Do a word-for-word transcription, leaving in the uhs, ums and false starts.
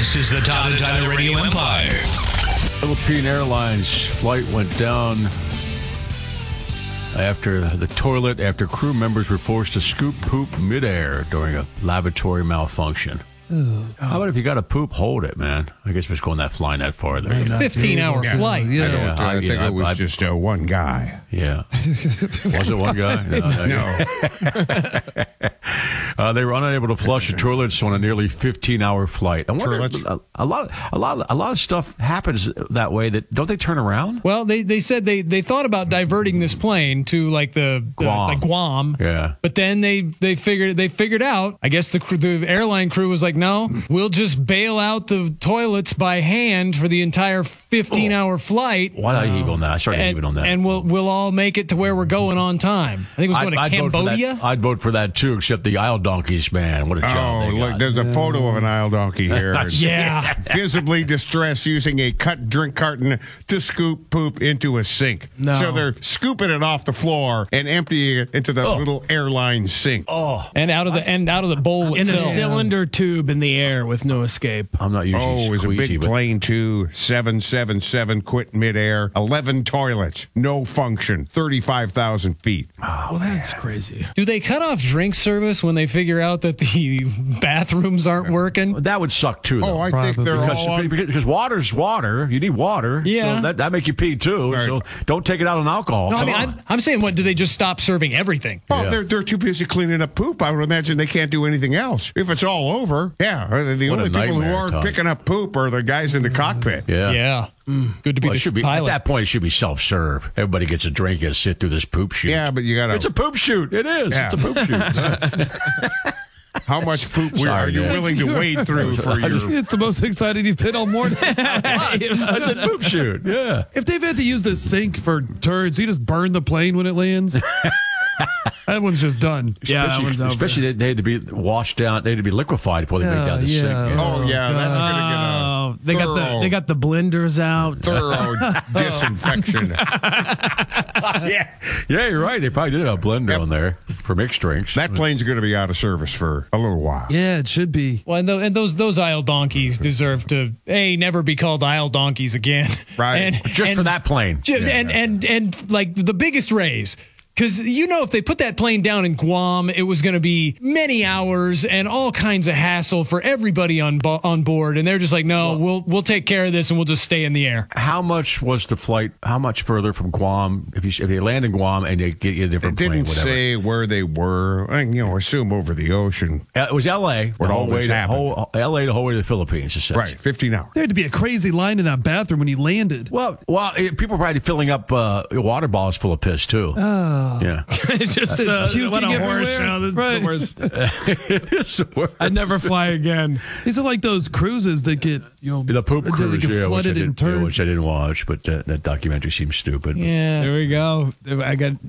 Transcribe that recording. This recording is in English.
This is the Todd and Tyler Radio Empire. Philippine Airlines flight went down after the toilet, after crew members were forced to scoop poop midair during a lavatory malfunction. Ooh. How about if you got to poop, hold it, man? I guess if it's going that flying that far there. You know? fifteen-hour yeah. flight. Yeah, Yeah, I, don't, I- I think yeah, it was I- just uh, one guy. Yeah. Was it one guy? No. No. Uh, they were unable to flush the toilets on a nearly fifteen-hour flight. I wonder, Toilets? a, a lot, a lot, a lot of stuff happens that way. That don't they turn around? Well, they, they said they, they thought about diverting this plane to like the, the Guam. like Guam. Yeah. But then they they figured they figured out. I guess the crew, the airline crew was like, no, we'll just bail out the toilets by hand for the entire fifteen-hour flight. Why not heaving on that? I started And, heaving on that. and we'll we'll all make it to where we're going on time. I think it was going to I'd vote for Cambodia. that. I'd vote for that too. Except the aisle donkeys, man, what a job Oh, they look, got. there's a photo of an aisle donkey here. Yeah. Visibly distressed, using a cut drink carton to scoop poop into a sink. No. So they're scooping it off the floor and emptying it into the Oh. little airline sink. Oh, and out of the and out of the bowl In a itself. cylinder tube in the air with no escape. I'm not usually Oh, it was a squeezy, big but plane too. seven seven seven quit midair. eleven toilets. No function. thirty-five thousand feet. well, that's crazy. Do they cut off drink service when they figure out that the bathrooms aren't working? that would suck too. Though. Oh, I think they're because, all on. because, because water's water. You need water. Yeah. So that, that make you pee too. Right. So don't take it out on alcohol. No, I Come mean, on. I'm, I'm saying, what, do they just stop serving everything? Oh, Yeah. they're, they're too busy cleaning up poop. I would imagine they can't do anything else. If it's all over, yeah. uh, The What a only people who nightmare, aren't Todd. picking up poop are the guys in the cockpit. yeah. Yeah. Mm, good to be Well, it the should be pilot. at that point. It should be self-serve. Everybody gets a drink and sit through this poop chute. Yeah, but you got It's to. a poop chute. It is. Yeah. It's a poop chute. How much poop we- Sorry, are you Dad. willing to wade through for your. It's the most excited you've been all morning. I said poop chute. Yeah. If they've had to use the sink for turds, you just burn the plane when it lands. That one's just done. Yeah, that Especially, one's over. especially they, they had to be washed down. They had to be liquified before they make Yeah, down the yeah. sink. Yeah. Oh, yeah, that's going to get a. Oh, they got the thorough- they got the blenders out. Thorough disinfection. yeah, yeah, you're right. They probably did have a blender Yep. on there for mixed drinks. That plane's going to be out of service for a little while. Yeah, it should be. Well, and, tho- and those those aisle donkeys deserve to a never be called aisle donkeys again. Right. And, just and, for that plane. ju- and, and and like the biggest raise. Because, you know, if they put that plane down in Guam, it was going to be many hours and all kinds of hassle for everybody on bo- on board. And they're just like, no, we'll we'll take care of this and we'll just stay in the air. How much was the flight? How much further from Guam? If you if they land in Guam and they get you a It different plane, didn't whatever. say where they were. I, you know, assume over the ocean. Uh, it was L A. Where the all whole way this to, happened. whole, L A the whole way to the Philippines. It says. Right, fifteen hours. There had to be a crazy line in that bathroom when he landed. Well, well, it, people were probably filling up uh, water bottles full of piss too. Oh, yeah. It's just uh, Puking what a horse everywhere. show. That's Right. the worst. It is the worst. I'd never fly again. These are like those cruises that get you know The poop that cruise, get yeah, which I, flooded in didn't, yeah, turds. which I didn't watch, but uh, that documentary seems stupid. Yeah. There we go. I got